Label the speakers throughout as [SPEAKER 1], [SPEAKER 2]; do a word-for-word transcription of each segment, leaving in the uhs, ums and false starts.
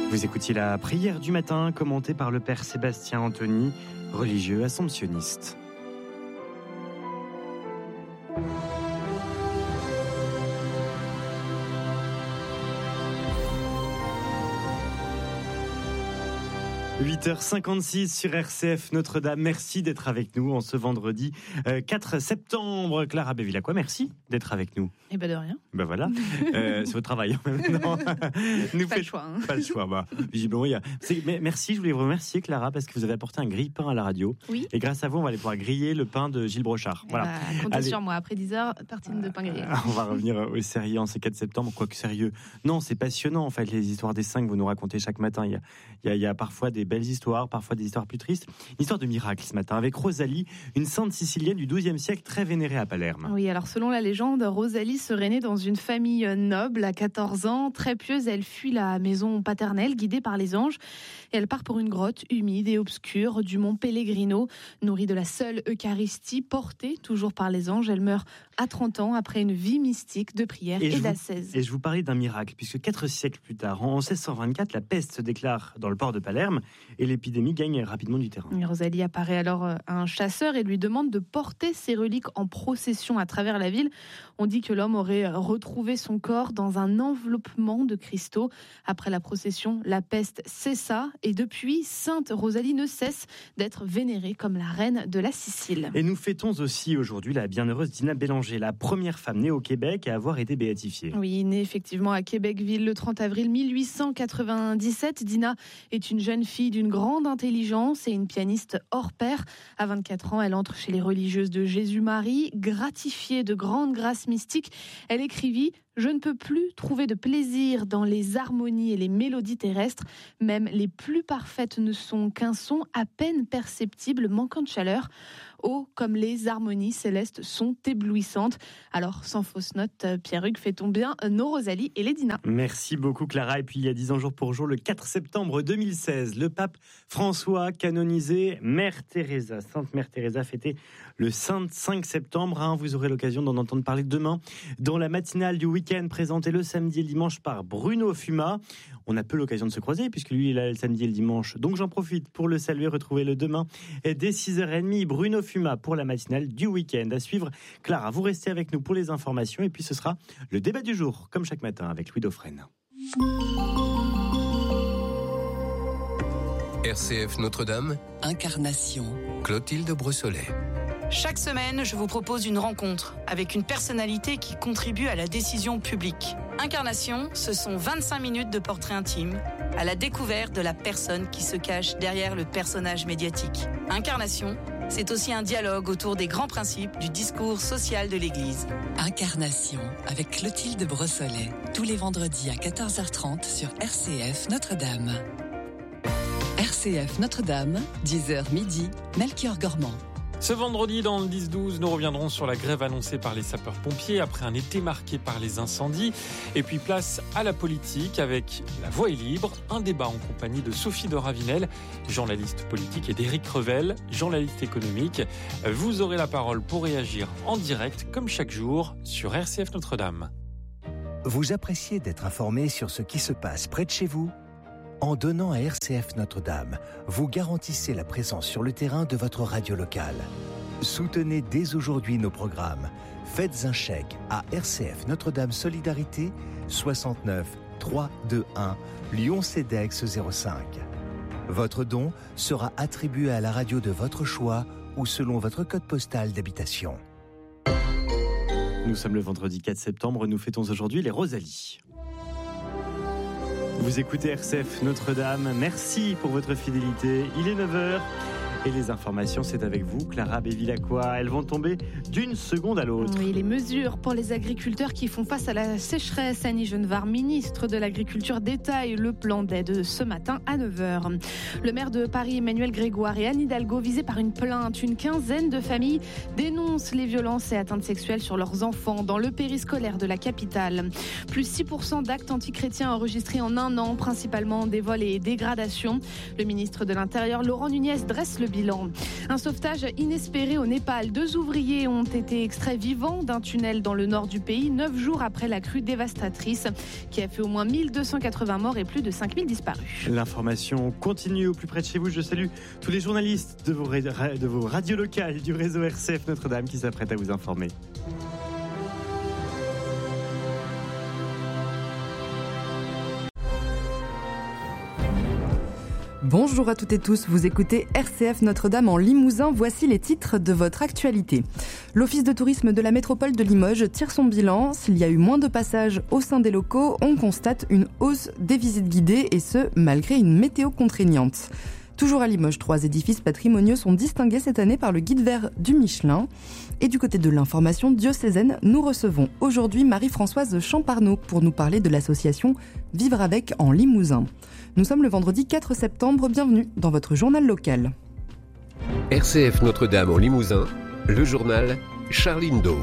[SPEAKER 1] Vous écoutiez la prière du matin commentée par le père Sébastien Anthony, religieux assomptionniste. huit heures cinquante-six sur R C F Notre-Dame. Merci d'être avec nous en ce vendredi quatre septembre. Clara Bevilacqua, merci d'être avec nous.
[SPEAKER 2] Eh ben de rien.
[SPEAKER 1] Ben voilà, euh, c'est votre travail en même temps. Nous
[SPEAKER 2] pas,
[SPEAKER 1] fait...
[SPEAKER 2] le choix, hein.
[SPEAKER 1] pas le choix. Bah, visiblement, il y a. C'est... Mais merci, je voulais vous remercier Clara parce que vous avez apporté un grille-pain à la radio.
[SPEAKER 2] Oui.
[SPEAKER 1] Et grâce à vous, on va aller pouvoir griller le pain de Gilles Brochard.
[SPEAKER 2] Eh
[SPEAKER 1] voilà.
[SPEAKER 2] bah, comptez
[SPEAKER 1] Allez.
[SPEAKER 2] sur moi. Après dix heures, tartine de pain grillé.
[SPEAKER 1] Euh, on va revenir au sérieux en ce quatre septembre. Quoique sérieux. Non, c'est passionnant en fait les histoires des saints que vous nous racontez chaque matin. Il y a, il y a, il y a parfois des belles histoires, parfois des histoires plus tristes. Une histoire de miracle ce matin avec Rosalie, une sainte sicilienne du douzième siècle très vénérée à Palerme.
[SPEAKER 2] Oui, alors selon la légende, Rosalie serait née dans une famille noble à quatorze ans. Très pieuse, elle fuit la maison paternelle guidée par les anges et elle part pour une grotte humide et obscure du mont Pellegrino, nourrie de la seule Eucharistie, portée toujours par les anges. Elle meurt à trente ans après une vie mystique de prière et,
[SPEAKER 1] et
[SPEAKER 2] d'ascèse.
[SPEAKER 1] Et je vous parlais d'un miracle, puisque quatre siècles plus tard, en seize cent vingt-quatre, la peste se déclare dans le port de Palerme et l'épidémie gagne rapidement du terrain.
[SPEAKER 2] Et Rosalie apparaît alors à un chasseur et lui demande de porter ses reliques en procession à travers la ville. On dit que l'homme aurait retrouvé son corps dans un enveloppement de cristaux. Après la procession, la peste cessa et depuis, Sainte Rosalie ne cesse d'être vénérée comme la reine de la Sicile.
[SPEAKER 1] Et nous fêtons aussi aujourd'hui la bienheureuse Dina Bélanger, la première femme née au Québec à avoir été béatifiée.
[SPEAKER 2] Oui, née effectivement à Québecville le trente avril mille huit cent quatre-vingt-dix-sept, Dina est une jeune fille d'une grande intelligence et une pianiste hors pair. À vingt-quatre ans, elle entre chez les religieuses de Jésus-Marie. Gratifiée de grandes grâces mystiques, elle écrivit « Je ne peux plus trouver de plaisir dans les harmonies et les mélodies terrestres. Même les plus parfaites ne sont qu'un son à peine perceptible, manquant de chaleur. Oh, comme les harmonies célestes sont éblouissantes. » Alors, sans fausse note, Pierre-Hugues, fait-on bien nos Rosalie et les Dina.
[SPEAKER 1] Merci beaucoup Clara. Et puis il y a dix ans jour pour jour, le quatre septembre deux mille seize, le pape François canonisé Mère Teresa. Sainte Mère Teresa fêtée le cinq septembre. Hein, vous aurez l'occasion d'en entendre parler demain dans la matinale du week-end présentée le samedi et le dimanche par Bruno Fuma. On a peu l'occasion de se croiser puisque lui il est là le samedi et le dimanche. Donc j'en profite pour le saluer, retrouver-le demain dès six heures trente. Bruno Fuma pour la matinale du week-end. À suivre, Clara, vous restez avec nous pour les informations et puis ce sera le débat du jour, comme chaque matin avec Louis Dauphren.
[SPEAKER 3] R C F Notre-Dame,
[SPEAKER 4] Incarnation,
[SPEAKER 3] Clotilde Brossolet.
[SPEAKER 5] Chaque semaine, je vous propose une rencontre avec une personnalité qui contribue à la décision publique. Incarnation, ce sont vingt-cinq minutes de portrait intime à la découverte de la personne qui se cache derrière le personnage médiatique. Incarnation, c'est aussi un dialogue autour des grands principes du discours social de l'Église.
[SPEAKER 4] Incarnation avec Clotilde Brossolet, tous les vendredis à quatorze heures trente sur R C F Notre-Dame. R C F Notre-Dame, dix heures midi, Melchior Gormand.
[SPEAKER 6] Ce vendredi, dans le dix douze, nous reviendrons sur la grève annoncée par les sapeurs-pompiers après un été marqué par les incendies. Et puis place à la politique avec La Voix est libre, un débat en compagnie de Sophie de Ravinel, journaliste politique, et d'Éric Revel, journaliste économique. Vous aurez la parole pour réagir en direct, comme chaque jour, sur R C F Notre-Dame.
[SPEAKER 7] Vous appréciez d'être informé sur ce qui se passe près de chez vous ? En donnant à R C F Notre-Dame, vous garantissez la présence sur le terrain de votre radio locale. Soutenez dès aujourd'hui nos programmes. Faites un chèque à R C F Notre-Dame Solidarité soixante-neuf trois cent vingt-et-un Lyon Cedex zéro cinq. Votre don sera attribué à la radio de votre choix ou selon votre code postal d'habitation.
[SPEAKER 1] Nous sommes le vendredi quatre septembre, nous fêtons aujourd'hui les Rosalies. Vous écoutez R C F Notre-Dame, merci pour votre fidélité. Il est neuf heures et les informations, c'est avec vous, Clara Bevilacqua. Elles vont tomber d'une seconde à l'autre.
[SPEAKER 2] Oui, les mesures pour les agriculteurs qui font face à la sécheresse. Annie Genevard, ministre de l'Agriculture, détaille le plan d'aide ce matin à neuf heures. Le maire de Paris, Emmanuel Grégoire, et Anne Hidalgo, visés par une plainte. Une quinzaine de familles dénoncent les violences et atteintes sexuelles sur leurs enfants dans le périscolaire de la capitale. Plus six pour cent d'actes antichrétiens enregistrés en un an, principalement des vols et dégradations. Le ministre de l'Intérieur, Laurent Nunez, dresse le bilan. Un sauvetage inespéré au Népal. Deux ouvriers ont été extraits vivants d'un tunnel dans le nord du pays, neuf jours après la crue dévastatrice qui a fait au moins mille deux cent quatre-vingts morts et plus de cinq mille disparus.
[SPEAKER 1] L'information continue au plus près de chez vous. Je salue tous les journalistes de vos, ra- de vos radios locales du réseau R C F Notre-Dame qui s'apprêtent à vous informer.
[SPEAKER 8] Bonjour à toutes et tous, vous écoutez R C F Notre-Dame en Limousin, voici les titres de votre actualité. L'Office de tourisme de la métropole de Limoges tire son bilan. S'il y a eu moins de passages au sein des locaux, on constate une hausse des visites guidées et ce, malgré une météo contraignante. Toujours à Limoges, trois édifices patrimoniaux sont distingués cette année par le guide vert du Michelin. Et du côté de l'information diocésaine, nous recevons aujourd'hui Marie-Françoise Champarneau pour nous parler de l'association Vivre avec en Limousin. Nous sommes le vendredi quatre septembre, bienvenue dans votre journal local.
[SPEAKER 3] R C F Notre-Dame en Limousin, le journal Charline Do.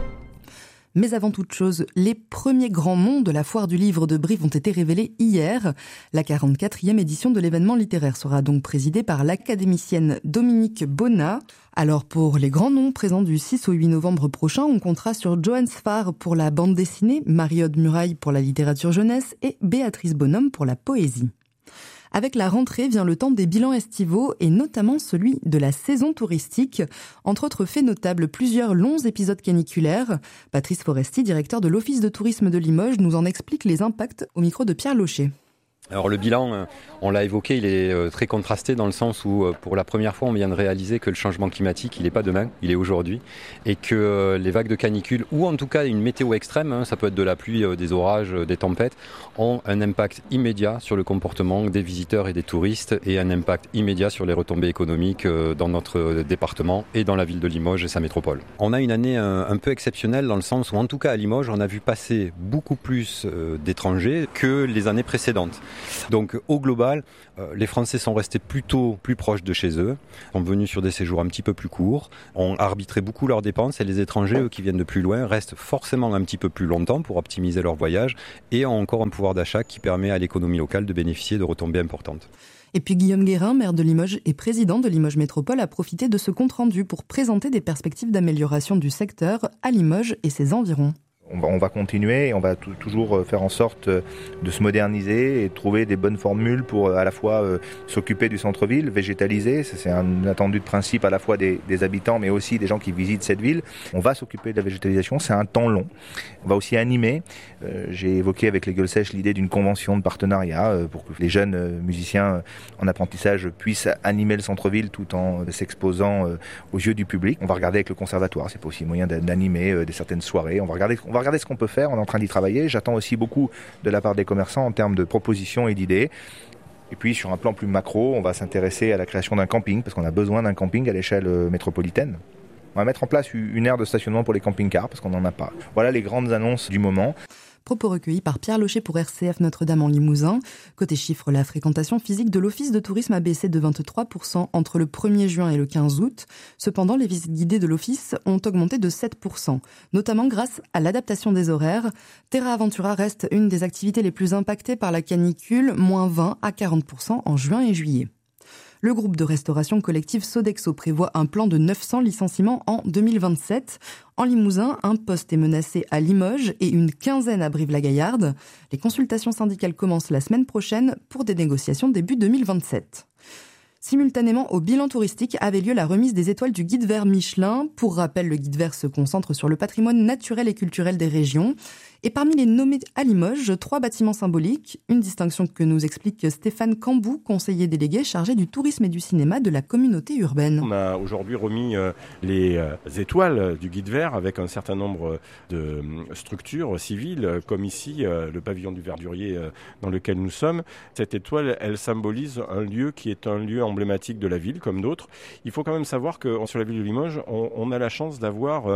[SPEAKER 8] Mais avant toute chose, les premiers grands noms de la foire du livre de Brive ont été révélés hier. La quarante-quatrième édition de l'événement littéraire sera donc présidée par l'académicienne Dominique Bonnat. Alors pour les grands noms présents du six au huit novembre prochain, on comptera sur Johannes Farr pour la bande dessinée, Marie-Aude Muraille pour la littérature jeunesse et Béatrice Bonhomme pour la poésie. Avec la rentrée vient le temps des bilans estivaux et notamment celui de la saison touristique. Entre autres faits notables, plusieurs longs épisodes caniculaires. Patrice Foresti, directeur de l'Office de tourisme de Limoges, nous en explique les impacts au micro de Pierre Locher.
[SPEAKER 9] Alors le bilan, on l'a évoqué, il est très contrasté dans le sens où pour la première fois on vient de réaliser que le changement climatique il n'est pas demain, il est aujourd'hui et que les vagues de canicule ou en tout cas une météo extrême, ça peut être de la pluie, des orages, des tempêtes, ont un impact immédiat sur le comportement des visiteurs et des touristes et un impact immédiat sur les retombées économiques dans notre département et dans la ville de Limoges et sa métropole. On a une année un peu exceptionnelle dans le sens où en tout cas à Limoges on a vu passer beaucoup plus d'étrangers que les années précédentes. Donc au global, euh, les Français sont restés plutôt plus proches de chez eux, sont venus sur des séjours un petit peu plus courts, ont arbitré beaucoup leurs dépenses et les étrangers, eux qui viennent de plus loin, restent forcément un petit peu plus longtemps pour optimiser leur voyage et ont encore un pouvoir d'achat qui permet à l'économie locale de bénéficier de retombées importantes.
[SPEAKER 8] Et puis Guillaume Guérin, maire de Limoges et président de Limoges Métropole, a profité de ce compte-rendu pour présenter des perspectives d'amélioration du secteur à Limoges et ses environs.
[SPEAKER 10] On va, on va continuer et on va t- toujours faire en sorte de se moderniser et de trouver des bonnes formules pour à la fois euh, s'occuper du centre-ville, végétaliser, ça, c'est un attendu de principe à la fois des, des habitants mais aussi des gens qui visitent cette ville. On va s'occuper de la végétalisation, c'est un temps long. On va aussi animer. Euh, j'ai évoqué avec les Gueules Sèches l'idée d'une convention de partenariat euh, pour que les jeunes euh, musiciens en apprentissage puissent animer le centre-ville tout en euh, s'exposant euh, aux yeux du public. On va regarder avec le conservatoire, c'est pas aussi moyen d'animer euh, des certaines soirées. On va regarder, on va regarder ce qu'on peut faire, on est en train d'y travailler. J'attends aussi beaucoup de la part des commerçants en termes de propositions et d'idées. Et puis sur un plan plus macro, on va s'intéresser à la création d'un camping, parce qu'on a besoin d'un camping à l'échelle métropolitaine. On va mettre en place une aire de stationnement pour les camping-cars, parce qu'on n'en a pas. Voilà les grandes annonces du moment.
[SPEAKER 8] Propos recueillis par Pierre Locher pour R C F Notre-Dame en Limousin. Côté chiffres, la fréquentation physique de l'Office de tourisme a baissé de vingt-trois pour cent entre le premier juin et le quinze août. Cependant, les visites guidées de l'Office ont augmenté de sept pour cent, notamment grâce à l'adaptation des horaires. Terra Aventura reste une des activités les plus impactées par la canicule, moins vingt à quarante pour cent en juin et juillet. Le groupe de restauration collective Sodexo prévoit un plan de neuf cents licenciements en deux mille vingt-sept. En Limousin, un poste est menacé à Limoges et une quinzaine à Brive-la-Gaillarde. Les consultations syndicales commencent la semaine prochaine pour des négociations début deux mille vingt-sept. Simultanément au bilan touristique avait lieu la remise des étoiles du guide vert Michelin. Pour rappel, le guide vert se concentre sur le patrimoine naturel et culturel des régions. Et parmi les nommés à Limoges, trois bâtiments symboliques, une distinction que nous explique Stéphane Cambou, conseiller délégué chargé du tourisme et du cinéma de la communauté urbaine.
[SPEAKER 11] On a aujourd'hui remis les étoiles du guide vert avec un certain nombre de structures civiles, comme ici le pavillon du Verdurier dans lequel nous sommes. Cette étoile, elle symbolise un lieu qui est un lieu emblématique de la ville, comme d'autres. Il faut quand même savoir que sur la ville de Limoges, on, on a la chance d'avoir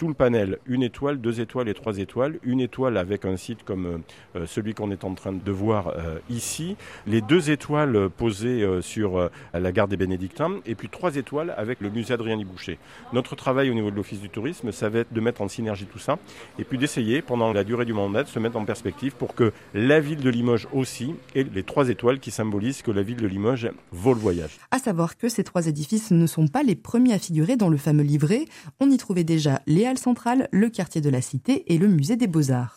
[SPEAKER 11] tout le panel, une étoile, deux étoiles et trois étoiles. Une étoile avec un site comme euh, celui qu'on est en train de voir euh, ici. Les deux étoiles posées euh, sur euh, la gare des Bénédictins. Et puis trois étoiles avec le musée Adrien-Liboucher. Notre travail au niveau de l'Office du tourisme, ça va être de mettre en synergie tout ça. Et puis d'essayer, pendant la durée du mandat, de se mettre en perspective pour que la ville de Limoges aussi ait les trois étoiles qui symbolisent que la ville de Limoges vaut le voyage.
[SPEAKER 8] À savoir que ces trois édifices ne sont pas les premiers à figurer dans le fameux livret. On y trouvait déjà les Halles centrales, le quartier de la Cité et le musée des Beaux-Arts.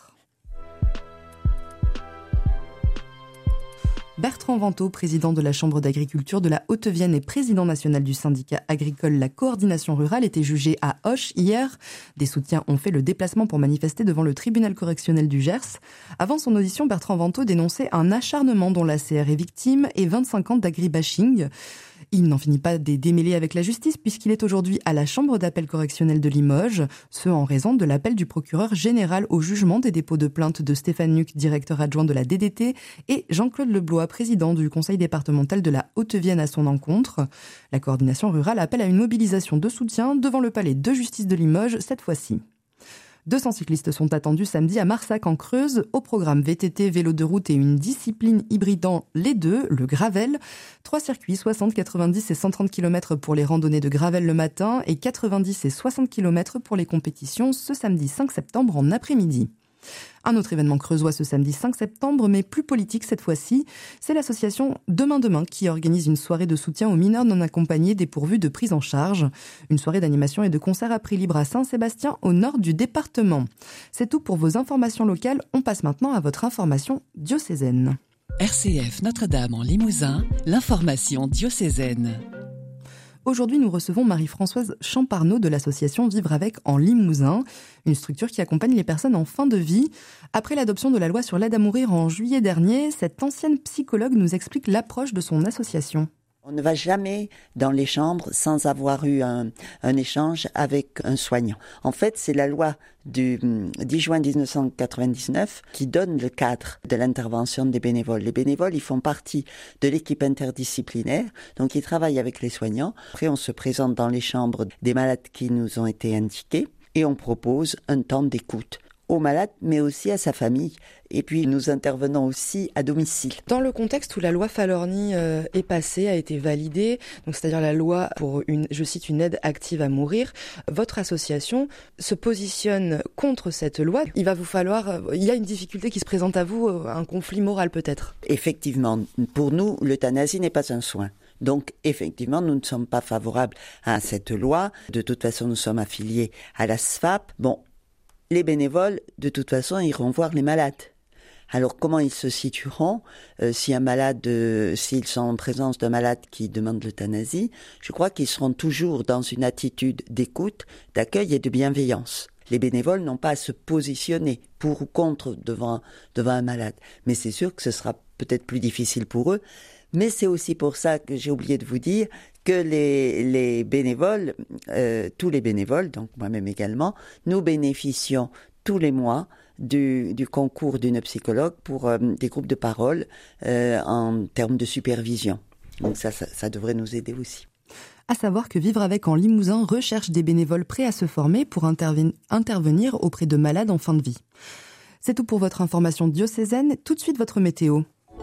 [SPEAKER 8] Bertrand Vantaux, président de la Chambre d'agriculture de la Haute-Vienne et président national du syndicat agricole La Coordination Rurale, était jugé à Auch hier. Des soutiens ont fait le déplacement pour manifester devant le tribunal correctionnel du Gers. Avant son audition, Bertrand Vantaux dénonçait un acharnement dont la C R est victime et vingt-cinq ans d'agribashing. Il n'en finit pas des démêlés avec la justice puisqu'il est aujourd'hui à la Chambre d'appel correctionnel de Limoges, ce en raison de l'appel du procureur général au jugement des dépôts de plainte de Stéphane Nuc, directeur adjoint de la D D T, et Jean-Claude Leblois, président du conseil départemental de la Haute-Vienne à son encontre. La coordination rurale appelle à une mobilisation de soutien devant le palais de justice de Limoges cette fois-ci. deux cents cyclistes sont attendus samedi à Marsac en Creuse. Au programme V T T, vélo de route et une discipline hybridant les deux, le gravel. Trois circuits, soixante, quatre-vingt-dix et cent trente kilomètres pour les randonnées de gravel le matin et quatre-vingt-dix et soixante kilomètres pour les compétitions ce samedi cinq septembre en après-midi. Un autre événement creusois ce samedi cinq septembre, mais plus politique cette fois-ci, c'est l'association Demain Demain qui organise une soirée de soutien aux mineurs non accompagnés dépourvus de prise en charge. Une soirée d'animation et de concert à prix libre à Saint-Sébastien, au nord du département. C'est tout pour vos informations locales. On passe maintenant à votre information diocésaine.
[SPEAKER 4] R C F Notre-Dame en Limousin, l'information diocésaine.
[SPEAKER 8] Aujourd'hui, nous recevons Marie-Françoise Champarneau de l'association Vivre avec en Limousin, une structure qui accompagne les personnes en fin de vie. Après l'adoption de la loi sur l'aide à mourir en juillet dernier, cette ancienne psychologue nous explique l'approche de son association.
[SPEAKER 12] On ne va jamais dans les chambres sans avoir eu un, un échange avec un soignant. En fait, c'est la loi du dix juin dix-neuf cent quatre-vingt-dix-neuf qui donne le cadre de l'intervention des bénévoles. Les bénévoles, ils font partie de l'équipe interdisciplinaire, donc ils travaillent avec les soignants. Après, on se présente dans les chambres des malades qui nous ont été indiqués et on propose un temps d'écoute aux malades, mais aussi à sa famille. Et puis, nous intervenons aussi à domicile.
[SPEAKER 8] Dans le contexte où la loi Falorni euh, est passée, a été validée, donc c'est-à-dire la loi pour une, je cite, une aide active à mourir, votre association se positionne contre cette loi. Il va vous falloir, euh, il y a une difficulté qui se présente à vous, euh, un conflit moral peut-être.
[SPEAKER 12] Effectivement, pour nous, l'euthanasie n'est pas un soin. Donc, effectivement, nous ne sommes pas favorables à cette loi. De toute façon, nous sommes affiliés à la S F A P. Bon, les bénévoles, de toute façon, iront voir les malades. Alors, comment ils se situeront euh, si un malade, euh, s'ils sont en présence d'un malade qui demande l'euthanasie? Je crois qu'ils seront toujours dans une attitude d'écoute, d'accueil et de bienveillance. Les bénévoles n'ont pas à se positionner pour ou contre devant, devant un malade. Mais c'est sûr que ce sera peut-être plus difficile pour eux. Mais c'est aussi pour ça que j'ai oublié de vous dire que les, les bénévoles, euh, tous les bénévoles, donc moi-même également, nous bénéficions tous les mois du, du concours d'une psychologue pour euh, des groupes de parole euh, en termes de supervision. Donc ça, ça, ça devrait nous aider aussi.
[SPEAKER 8] À savoir que Vivre avec en Limousin recherche des bénévoles prêts à se former pour interven- intervenir auprès de malades en fin de vie. C'est tout pour votre information diocésaine. Tout de suite, votre météo.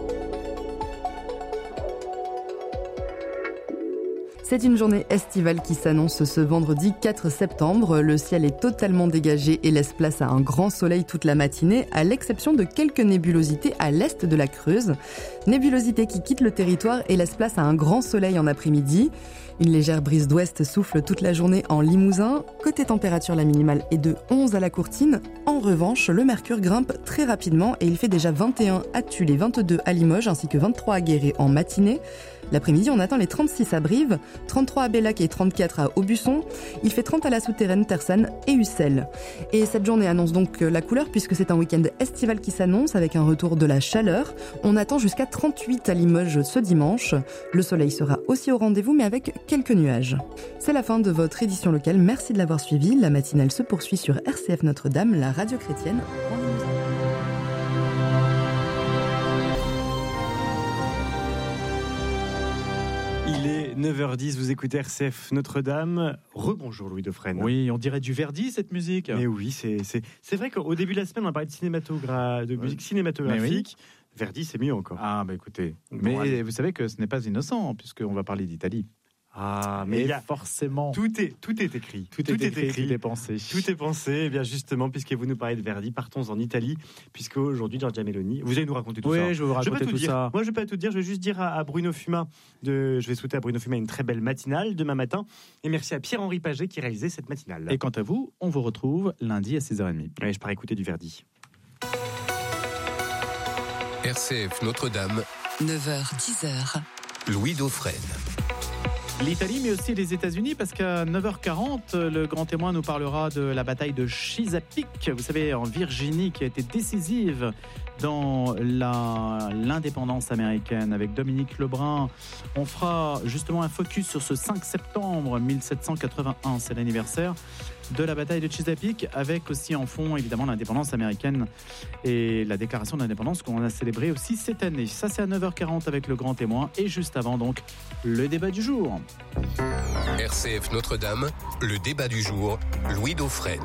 [SPEAKER 8] C'est une journée estivale qui s'annonce ce vendredi quatre septembre. Le ciel est totalement dégagé et laisse place à un grand soleil toute la matinée, à l'exception de quelques nébulosités à l'est de la Creuse. Nébulosités qui quittent le territoire et laissent place à un grand soleil en après-midi. Une légère brise d'ouest souffle toute la journée en Limousin. Côté température, la minimale est de onze à la Courtine. En revanche, le mercure grimpe très rapidement et il fait déjà vingt et un à Tulle et vingt-deux à Limoges ainsi que vingt-trois à Guéret en matinée. L'après-midi, on atteint les trente-six à Brive, trente-trois à Bellac et trente-quatre à Aubusson. Il fait trente à la Souterraine, Tersanne et Ussel. Et cette journée annonce donc la couleur puisque c'est un week-end estival qui s'annonce avec un retour de la chaleur. On attend jusqu'à trente-huit à Limoges ce dimanche. Le soleil sera aussi au rendez-vous mais avec quelques nuages. C'est la fin de votre édition locale. Merci de l'avoir suivi. La matinale se poursuit sur R C F Notre-Dame, la radio chrétienne.
[SPEAKER 1] Il est neuf heures dix, vous écoutez R C F Notre-Dame. Rebonjour Louis Dauphren.
[SPEAKER 13] Oui, on dirait du Verdi cette musique.
[SPEAKER 1] Mais oui, c'est, c'est, c'est vrai qu'au début de la semaine, on a parlé de, cinématogra... de musique cinématographique. Oui. Verdi, c'est mieux encore.
[SPEAKER 13] Ah, bah écoutez. Bon, mais
[SPEAKER 1] allez.
[SPEAKER 13] Vous savez que ce n'est pas innocent, puisqu'on va parler d'Italie.
[SPEAKER 1] Ah, mais
[SPEAKER 13] et
[SPEAKER 1] il y a...
[SPEAKER 13] forcément.
[SPEAKER 1] Tout est, tout est écrit.
[SPEAKER 13] Tout, tout est, est écrit, écrit, tout est pensé.
[SPEAKER 1] Tout est pensé. Et bien justement, puisque vous nous parlez de Verdi, partons en Italie, puisque aujourd'hui, Giorgia Meloni, vous allez nous raconter tout
[SPEAKER 13] oui,
[SPEAKER 1] ça.
[SPEAKER 13] Oui, je vais vous raconter
[SPEAKER 1] je vais tout,
[SPEAKER 13] tout
[SPEAKER 1] dire.
[SPEAKER 13] ça.
[SPEAKER 1] Moi, je vais pas tout dire. Je vais juste dire à, à Bruno Fuma, de, je vais souhaiter à Bruno Fuma une très belle matinale demain matin. Et merci à Pierre-Henri Paget qui réalisait cette matinale.
[SPEAKER 13] Et quant à vous, on vous retrouve lundi à six heures trente.
[SPEAKER 1] Allez, je pars écouter du Verdi.
[SPEAKER 3] R C F Notre-Dame.
[SPEAKER 4] neuf heures dix.
[SPEAKER 3] Louis Dauphren.
[SPEAKER 13] L'Italie, mais aussi les États-Unis, parce qu'à neuf heures quarante, le grand témoin nous parlera de la bataille de Chesapeake, vous savez, en Virginie, qui a été décisive dans la, l'indépendance américaine. Avec Dominique Lebrun, on fera justement un focus sur ce cinq septembre mille sept cent quatre-vingt-un, c'est l'anniversaire de la bataille de Chesapeake, avec aussi en fond évidemment l'indépendance américaine et la déclaration d'indépendance qu'on a célébrée aussi cette année. Ça, c'est à neuf heures quarante avec le grand témoin, et juste avant donc le débat du jour.
[SPEAKER 3] R C F Notre-Dame, le débat du jour, Louis Dauphren.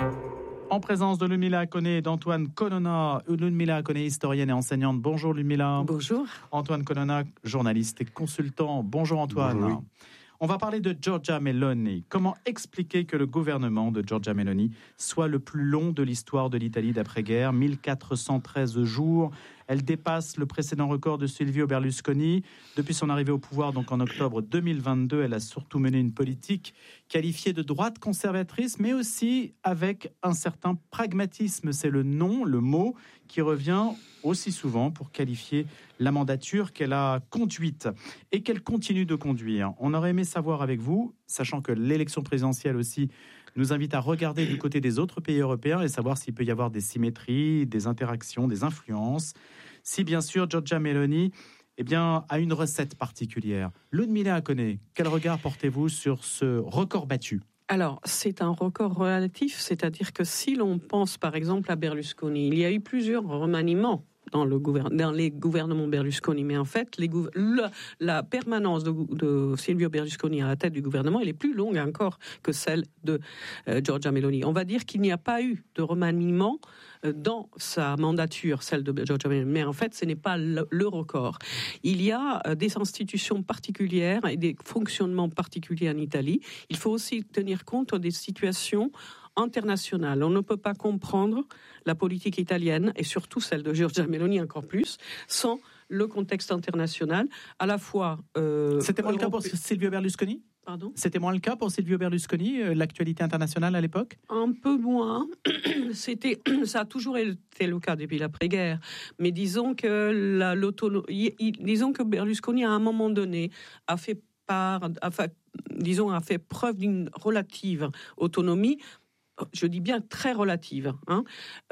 [SPEAKER 13] En présence de Ludmila Koné et d'Antoine Colonna. Ludmila Koné, historienne et enseignante. Bonjour Ludmila.
[SPEAKER 14] Bonjour.
[SPEAKER 13] Antoine Colonna, journaliste et consultant. Bonjour Antoine.
[SPEAKER 1] Bonjour, oui.
[SPEAKER 13] On va parler de Giorgia Meloni. Comment expliquer que le gouvernement de Giorgia Meloni soit le plus long de l'histoire de l'Italie d'après-guerre, mille quatre cent treize jours. Elle dépasse le précédent record de Silvio Berlusconi. Depuis son arrivée au pouvoir, donc en octobre deux mille vingt-deux, elle a surtout mené une politique qualifiée de droite conservatrice, mais aussi avec un certain pragmatisme. C'est le nom, le mot, qui revient aussi souvent pour qualifier la mandature qu'elle a conduite et qu'elle continue de conduire. On aurait aimé savoir avec vous, sachant que l'élection présidentielle aussi nous invite à regarder du côté des autres pays européens et savoir s'il peut y avoir des symétries, des interactions, des influences. Si bien sûr Giorgia Meloni eh bien, a une recette particulière. Ludmila Koné, quel regard portez-vous sur ce record battu ?
[SPEAKER 14] Alors, c'est un record relatif, c'est-à-dire que si l'on pense par exemple à Berlusconi, il y a eu plusieurs remaniements dans, le gouver- dans les gouvernements Berlusconi, mais en fait, les gouver- le, la permanence de, de Silvio Berlusconi à la tête du gouvernement, elle est plus longue encore que celle de euh, Giorgia Meloni. On va dire qu'il n'y a pas eu de remaniement euh, dans sa mandature, celle de Giorgia Meloni, mais en fait, ce n'est pas le, le record. Il y a euh, des institutions particulières et des fonctionnements particuliers en Italie. Il faut aussi tenir compte des situations internationale. On ne peut pas comprendre la politique italienne, et surtout celle de Giorgia Meloni encore plus, sans le contexte international, à la fois... Euh,
[SPEAKER 13] C'était moins
[SPEAKER 14] Europe...
[SPEAKER 13] le cas pour Silvio Berlusconi ?
[SPEAKER 14] Pardon ?
[SPEAKER 13] C'était moins le cas pour Silvio Berlusconi, euh, l'actualité internationale à l'époque ?
[SPEAKER 14] Un peu moins. C'était, ça a toujours été le cas depuis l'après-guerre. Mais disons que, la, l'autonomie, disons que Berlusconi, à un moment donné, a fait part, a fait, disons, a fait preuve d'une relative autonomie. Je dis bien très relative. Hein.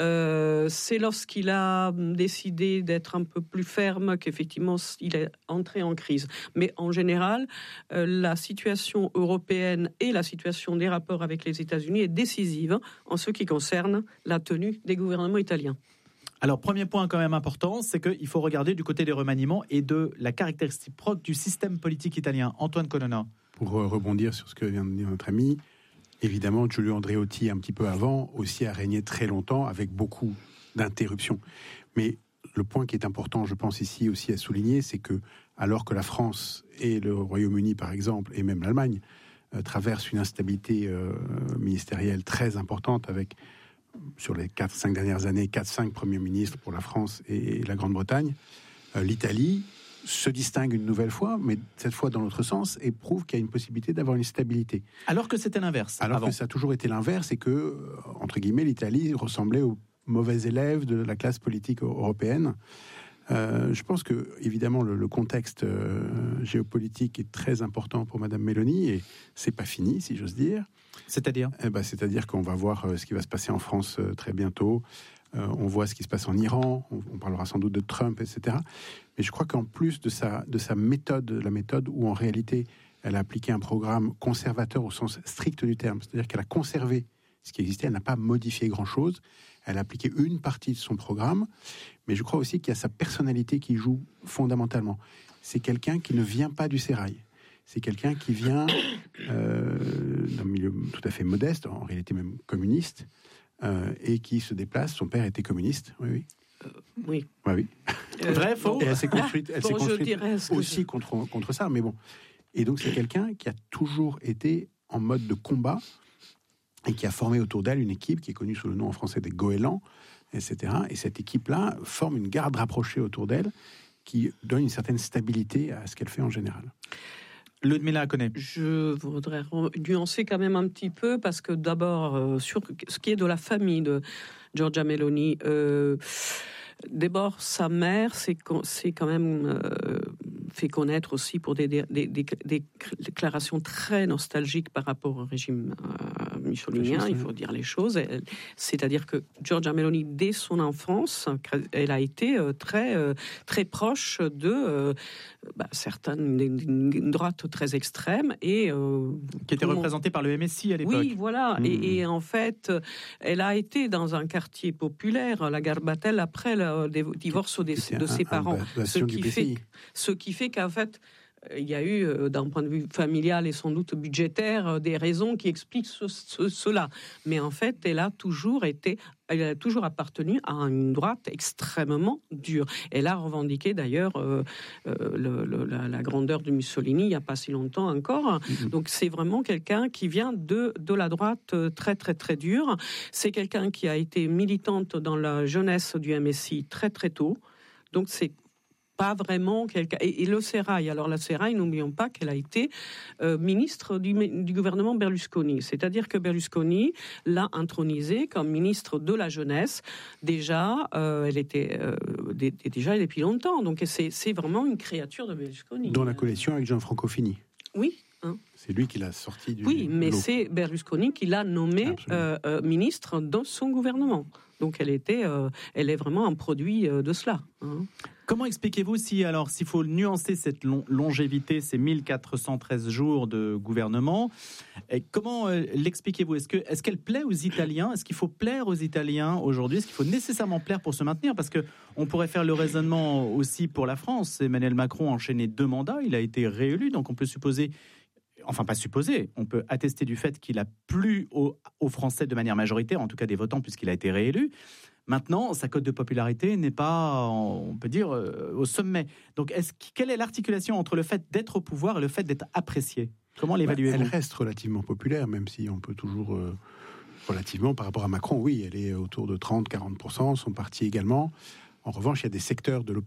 [SPEAKER 14] Euh, c'est lorsqu'il a décidé d'être un peu plus ferme qu'effectivement il est entré en crise. Mais en général, euh, la situation européenne et la situation des rapports avec les États-Unis est décisive en ce qui concerne la tenue des gouvernements italiens.
[SPEAKER 13] Alors, premier point quand même important, c'est qu'il faut regarder du côté des remaniements et de la caractéristique propre du système politique italien. Antoine Colonna.
[SPEAKER 15] Pour rebondir sur ce que vient de dire notre ami, évidemment, Giulio Andreotti, un petit peu avant, aussi a régné très longtemps avec beaucoup d'interruptions. Mais le point qui est important, je pense ici aussi à souligner, c'est que alors que la France et le Royaume-Uni, par exemple, et même l'Allemagne, euh, traversent une instabilité euh, ministérielle très importante avec, sur les quatre cinq dernières années, quatre cinq premiers ministres pour la France et la Grande-Bretagne, euh, l'Italie se distingue une nouvelle fois, mais cette fois dans l'autre sens, et prouve qu'il y a une possibilité d'avoir une stabilité.
[SPEAKER 13] Alors que c'était l'inverse.
[SPEAKER 15] Alors
[SPEAKER 13] avant.
[SPEAKER 15] que ça a toujours été l'inverse, et que, entre guillemets, l'Italie ressemblait aux mauvais élèves de la classe politique européenne. Euh, je pense que, évidemment, le, le contexte euh, géopolitique est très important pour Madame Meloni, et c'est pas fini, si j'ose dire.
[SPEAKER 13] C'est-à-dire
[SPEAKER 15] eh ben, C'est-à-dire qu'on va voir euh, ce qui va se passer en France euh, très bientôt. Euh, on voit ce qui se passe en Iran, on, on parlera sans doute de Trump, et cetera. Mais je crois qu'en plus de sa, de sa méthode, la méthode où en réalité elle a appliqué un programme conservateur au sens strict du terme, c'est-à-dire qu'elle a conservé ce qui existait, elle n'a pas modifié grand-chose, elle a appliqué une partie de son programme, mais je crois aussi qu'il y a sa personnalité qui joue fondamentalement. C'est quelqu'un qui ne vient pas du sérail. c'est quelqu'un qui vient euh, d'un milieu tout à fait modeste, en réalité même communiste, euh, et qui se déplace. Son père était communiste, oui, oui.
[SPEAKER 14] Euh, oui.
[SPEAKER 15] Ouais, oui.
[SPEAKER 14] Euh,
[SPEAKER 1] Vrai, faux.
[SPEAKER 15] Et elle s'est construite, elle
[SPEAKER 14] bon,
[SPEAKER 15] s'est construite
[SPEAKER 14] je dirais ce que
[SPEAKER 15] aussi
[SPEAKER 14] je...
[SPEAKER 15] contre, contre ça, mais bon. Et donc, c'est quelqu'un qui a toujours été en mode de combat et qui a formé autour d'elle une équipe qui est connue sous le nom en français des goélands, et cetera. Et cette équipe-là forme une garde rapprochée autour d'elle qui donne une certaine stabilité à ce qu'elle fait en général.
[SPEAKER 1] Ludmilla connaît.
[SPEAKER 14] Je voudrais nuancer quand même un petit peu, parce que d'abord, euh, sur ce qui est de la famille de Giorgia Meloni, euh, d'abord, sa mère s'est quand même euh, fait connaître aussi pour des, des, des, des déclarations très nostalgiques par rapport au régime euh, mussolinien, il faut dire les choses. C'est-à-dire que Giorgia Meloni, dès son enfance, elle a été euh, très, euh, très proche de euh, bah, certaines une droite très extrême. Et, euh,
[SPEAKER 1] qui était
[SPEAKER 14] comment...
[SPEAKER 1] représentée par le M S I à l'époque.
[SPEAKER 14] Oui, voilà. Mmh. Et, et en fait, elle a été dans un quartier populaire, la Garbatelle, après le divorce de, de ses parents. Ce qui, fait, ce qui fait qu'en fait, il y a eu, d'un point de vue familial et sans doute budgétaire, des raisons qui expliquent ce, ce, cela. Mais en fait, elle a toujours été, elle a toujours appartenu à une droite extrêmement dure. Elle a revendiqué d'ailleurs euh, le, le, la, la grandeur de Mussolini il n'y a pas si longtemps encore. Mm-hmm. Donc c'est vraiment quelqu'un qui vient de, de la droite très très très dure. C'est quelqu'un qui a été militante dans la jeunesse du M S I très très tôt. Donc c'est pas vraiment quelqu'un. Et, et le Sérail, alors la Sérail, n'oublions pas qu'elle a été euh, ministre du, du gouvernement Berlusconi. C'est-à-dire que Berlusconi l'a intronisée comme ministre de la jeunesse. Déjà, euh, elle était euh, d- déjà depuis longtemps. Donc c'est, c'est vraiment une créature de Berlusconi.
[SPEAKER 15] Dans la coalition avec Gianfranco Fini.
[SPEAKER 14] Oui. Hein.
[SPEAKER 15] C'est lui qui l'a sorti du.
[SPEAKER 14] Oui, mais
[SPEAKER 15] lot.
[SPEAKER 14] C'est Berlusconi qui l'a nommée euh, euh, ministre dans son gouvernement. Donc elle était, euh, elle est vraiment un produit euh, de cela. Hein.
[SPEAKER 1] Comment expliquez-vous si, alors, s'il faut nuancer cette long- longévité, ces mille quatre cent treize jours de gouvernement, et comment euh, l'expliquez-vous ? Est-ce que, est-ce qu'elle plaît aux Italiens ? Est-ce qu'il faut plaire aux Italiens aujourd'hui ? Est-ce qu'il faut nécessairement plaire pour se maintenir ? Parce que on pourrait faire le raisonnement aussi pour la France. Emmanuel Macron a enchaîné deux mandats, il a été réélu, donc on peut supposer. Enfin, pas supposer, on peut attester du fait qu'il a plu aux, aux Français de manière majoritaire, en tout cas des votants, puisqu'il a été réélu. Maintenant, sa cote de popularité n'est pas, on peut dire, euh, au sommet. Donc, est-ce, quelle est l'articulation entre le fait d'être au pouvoir et le fait d'être apprécié ? Comment l'évaluez-vous ?
[SPEAKER 15] Elle reste relativement populaire, même si on peut toujours... Euh, relativement, par rapport à Macron, oui, elle est autour de trente à quarante pour cent, son parti également. En revanche, il y a des secteurs de l'opinion